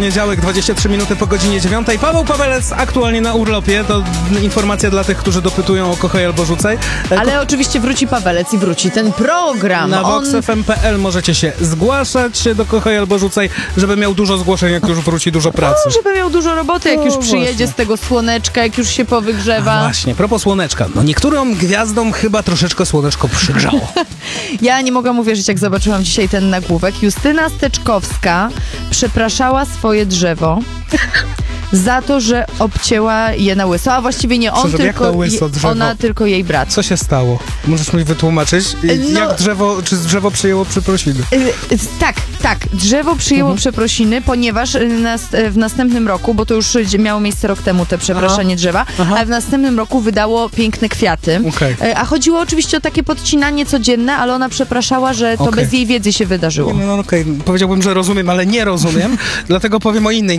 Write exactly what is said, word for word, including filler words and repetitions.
poniedziałek, dwadzieścia trzy minuty po godzinie dziewiątej. Paweł Pawelec aktualnie na urlopie. To informacja dla tych, którzy dopytują o Kochaj albo Rzucaj. Ale Ko- oczywiście wróci Pawelec i wróci ten program. Na On... vox f m kropka p l możecie się zgłaszać do Kochaj albo Rzucaj, żeby miał dużo zgłoszeń, jak już wróci dużo pracy. No, żeby miał dużo roboty, jak No, już przyjedzie właśnie. z tego słoneczka, jak już się powygrzewa. A właśnie, propos słoneczka. No niektórym gwiazdom chyba troszeczkę słoneczko przygrzało. Ja nie mogłam uwierzyć, jak zobaczyłam dzisiaj ten nagłówek. Justyna Steczkowska przepraszała swoje drzewo za to, że obcięła je na łyso, a właściwie nie on, Przepraszam, jak tylko na łyso je, drzewo? ona, tylko jej brat. Co się stało? Możesz mi wytłumaczyć? No- Jak drzewo, czy drzewo przyjęło przeprosiny? Y, y, tak, tak. Drzewo przyjęło Mhm. przeprosiny, ponieważ y, nas, y, w następnym roku, bo to już y, miało miejsce rok temu, te przepraszanie drzewa, Aha. a w następnym roku wydało piękne kwiaty. Okej. Y, A chodziło oczywiście o takie podcinanie codzienne, ale ona przepraszała, że to Okej. bez jej wiedzy się wydarzyło. No, no okej, powiedziałbym, że rozumiem, ale nie rozumiem, dlatego powiem o innej